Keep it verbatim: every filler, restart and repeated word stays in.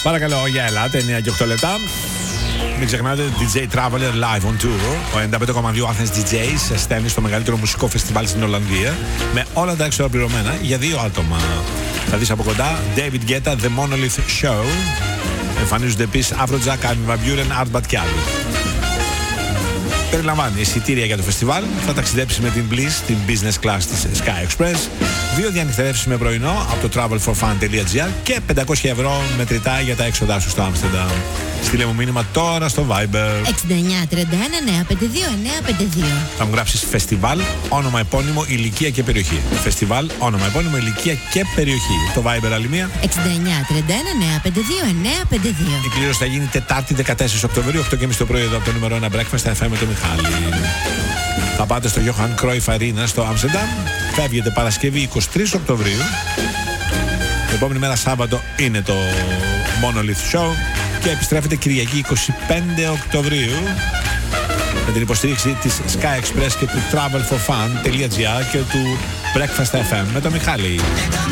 Παρακαλώ, για ελάτε, εννιά και οκτώ λεπτά. Μην ξεχνάτε, ντι τζέι Traveler Live on Tour. Ο ενενήντα πέντε κόμμα δύο Athens ντι τζέι σε στέλνει στο μεγαλύτερο μουσικό φεστιβάλ στην Ολλανδία με όλα τα έξοδα πληρωμένα για δύο άτομα. Θα δεις από κοντά David Guetta, The Monolith Show. Εμφανίζονται επίσης Afrojack, Armin van Buuren, Artbat και άλλοι. Περιλαμβάνει εισιτήρια για το φεστιβάλ. Θα ταξιδέψει με την Bliss, την business class της Sky Express. Δύο διανυκτερεύσεις με πρωινό από το travel for fun dot g r και πεντακόσια ευρώ μετρητά για τα έξοδά σου στο Άμστερνταμ. Στείλε μου μήνυμα τώρα στο Viber. εξήντα εννιά τριάντα ένα εννιά πέντε δύο εννιά πέντε δύο. Θα μου γράψεις φεστιβάλ, όνομα, επώνυμο, ηλικία και περιοχή. Φεστιβάλ, όνομα, επώνυμο, ηλικία και περιοχή. Το Viber άλλη μία. εξήντα εννιά τριάντα ένα εννιά πέντε δύο εννιά πέντε δύο. Η κλήρωση θα γίνει Τετάρτη δεκατέσσερις Οκτωβρίου, οκτώ και μισή το πρωί εδώ από το νούμερο ένα Breakfast θα εφ εμ με το Μιχάλη. Θα πάτε στο Johan Cruyff Arena στο Άμστερνταμ. Φεύγετε Παρασκευή εικοστή τρίτη Οκτωβρίου. Την επόμενη μέρα Σάββατο είναι το Monolith Show. Και επιστρέφεται Κυριακή εικοστή πέμπτη Οκτωβρίου με την υποστήριξη της Sky Express και του travel for fun dot g r και του Breakfast εφ εμ με τον Μιχάλη.